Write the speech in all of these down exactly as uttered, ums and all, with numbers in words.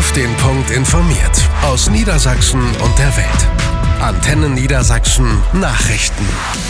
Auf den Punkt informiert. Aus Niedersachsen und der Welt. Antenne Niedersachsen Nachrichten.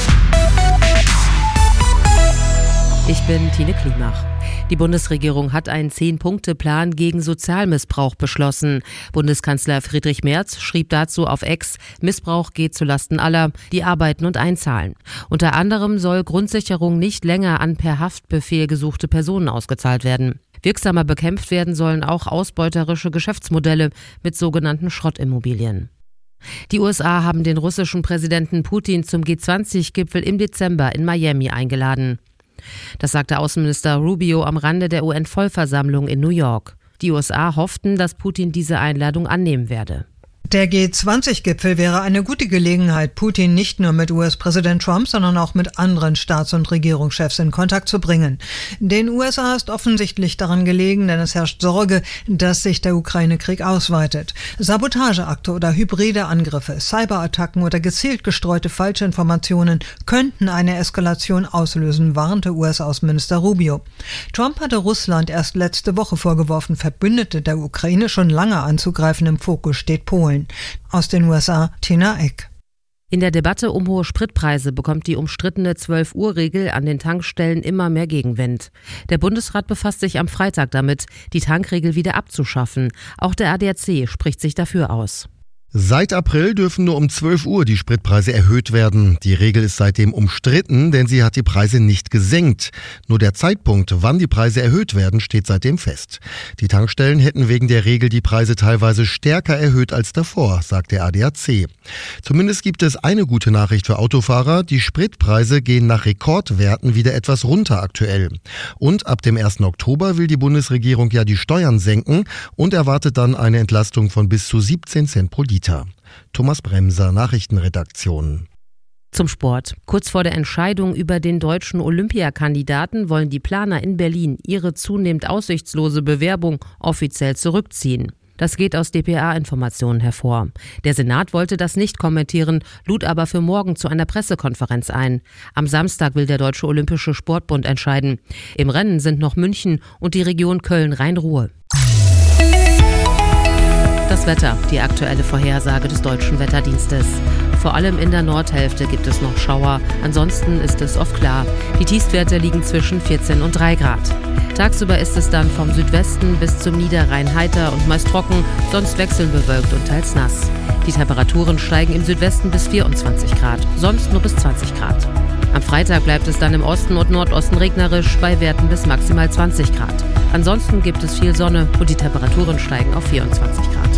Ich bin Tine Klimach. Die Bundesregierung hat einen Zehn-Punkte-Plan gegen Sozialmissbrauch beschlossen. Bundeskanzler Friedrich Merz schrieb dazu auf X: Missbrauch geht zulasten aller, die arbeiten und einzahlen. Unter anderem soll Grundsicherung nicht länger an per Haftbefehl gesuchte Personen ausgezahlt werden. Wirksamer bekämpft werden sollen auch ausbeuterische Geschäftsmodelle mit sogenannten Schrottimmobilien. Die U S A haben den russischen Präsidenten Putin zum G zwanzig Gipfel im Dezember in Miami eingeladen. Das sagte Außenminister Rubio am Rande der U N-Vollversammlung in New York. Die U S A hofften, dass Putin diese Einladung annehmen werde. Der G zwanzig Gipfel wäre eine gute Gelegenheit, Putin nicht nur mit U S-Präsident Trump, sondern auch mit anderen Staats- und Regierungschefs in Kontakt zu bringen. Den U S A ist offensichtlich daran gelegen, denn es herrscht Sorge, dass sich der Ukraine-Krieg ausweitet. Sabotageakte oder hybride Angriffe, Cyberattacken oder gezielt gestreute Falschinformationen könnten eine Eskalation auslösen, warnte U S-Außenminister Rubio. Trump hatte Russland erst letzte Woche vorgeworfen, Verbündete der Ukraine schon lange anzugreifen. Im Fokus steht Polen. Aus den U S A, Tina Eck. In der Debatte um hohe Spritpreise bekommt die umstrittene zwölf-Uhr-Regel an den Tankstellen immer mehr Gegenwind. Der Bundesrat befasst sich am Freitag damit, die Tankregel wieder abzuschaffen. Auch der A D A C spricht sich dafür aus. Seit April dürfen nur um zwölf Uhr die Spritpreise erhöht werden. Die Regel ist seitdem umstritten, denn sie hat die Preise nicht gesenkt. Nur der Zeitpunkt, wann die Preise erhöht werden, steht seitdem fest. Die Tankstellen hätten wegen der Regel die Preise teilweise stärker erhöht als davor, sagt der A D A C. Zumindest gibt es eine gute Nachricht für Autofahrer. Die Spritpreise gehen nach Rekordwerten wieder etwas runter aktuell. Und ab dem ersten Oktober will die Bundesregierung ja die Steuern senken und erwartet dann eine Entlastung von bis zu siebzehn Cent pro Liter. Thomas Bremser, Nachrichtenredaktion. Zum Sport. Kurz vor der Entscheidung über den deutschen Olympiakandidaten wollen die Planer in Berlin ihre zunehmend aussichtslose Bewerbung offiziell zurückziehen. Das geht aus D P A-Informationen hervor. Der Senat wollte das nicht kommentieren, lud aber für morgen zu einer Pressekonferenz ein. Am Samstag will der Deutsche Olympische Sportbund entscheiden. Im Rennen sind noch München und die Region Köln-Rhein-Ruhr. Das Wetter, die aktuelle Vorhersage des Deutschen Wetterdienstes. Vor allem in der Nordhälfte gibt es noch Schauer, ansonsten ist es oft klar. Die Tiefstwerte liegen zwischen vierzehn und drei Grad. Tagsüber ist es dann vom Südwesten bis zum Niederrhein heiter und meist trocken, sonst wechselnd bewölkt und teils nass. Die Temperaturen steigen im Südwesten bis vierundzwanzig Grad, sonst nur bis zwanzig Grad. Am Freitag bleibt es dann im Osten und Nordosten regnerisch bei Werten bis maximal zwanzig Grad. Ansonsten gibt es viel Sonne und die Temperaturen steigen auf vierundzwanzig Grad.